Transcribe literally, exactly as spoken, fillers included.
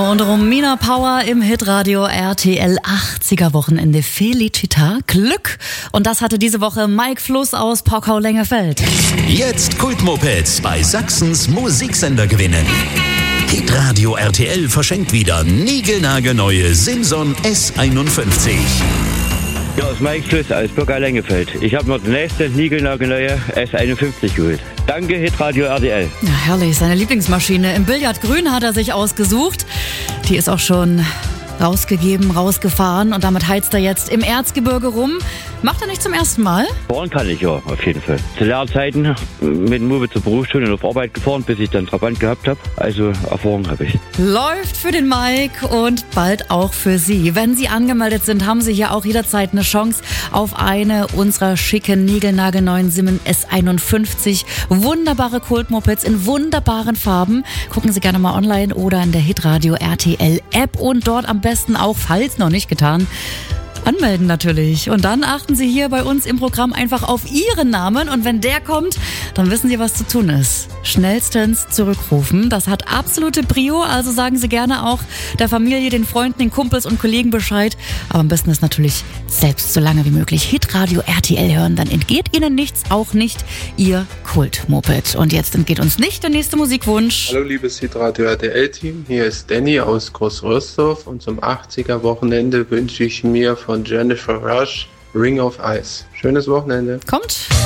Bono und Romina Power im Hitradio R T L achtziger Wochenende Felicita. Glück. Und das hatte diese Woche Mike Fluss aus Pockau-Lengefeld. Jetzt Kultmopeds bei Sachsens Musiksender gewinnen. Hitradio R T L verschenkt wieder niegelnagelneue Simson S einundfünfzig. Ja, aus Mike Fluss aus Pockau-Lengefeld. Ich habe mir die nächste niegelnagelneue S einundfünfzig geholt. Danke, Hitradio R T L. Ja, herrlich. Seine Lieblingsmaschine im Billardgrün hat er sich ausgesucht. Die ist auch schon rausgegeben, rausgefahren und damit heizt er jetzt im Erzgebirge rum. Macht er nicht zum ersten Mal? Fahren kann ich ja, auf jeden Fall. Zu Lehrzeiten mit dem Move zur Berufsschule und auf Arbeit gefahren, bis ich dann Trabant gehabt habe. Also Erfahrung habe ich. Läuft für den Mike und bald auch für Sie. Wenn Sie angemeldet sind, haben Sie hier auch jederzeit eine Chance auf eine unserer schicken, niegelnagelneuen Simmen S einundfünfzig. Wunderbare Kultmopeds in wunderbaren Farben. Gucken Sie gerne mal online oder in der Hitradio R T L App und dort am besten auch, falls noch nicht getan, anmelden natürlich. Und dann achten Sie hier bei uns im Programm einfach auf Ihren Namen und wenn der kommt, dann wissen Sie, was zu tun ist. Schnellstens zurückrufen. Das hat absolute Prio, also sagen Sie gerne auch der Familie, den Freunden, den Kumpels und Kollegen Bescheid. Aber am besten ist natürlich selbst so lange wie möglich Hitradio R T L hören, dann entgeht Ihnen nichts, auch nicht Ihr Kultmoped. Und jetzt entgeht uns nicht der nächste Musikwunsch. Hallo liebes Hitradio R T L-Team, hier ist Danny aus Großröstorf und zum achtziger Wochenende wünsche ich mir von Jennifer Rush Ring of Ice. Schönes Wochenende. Kommt.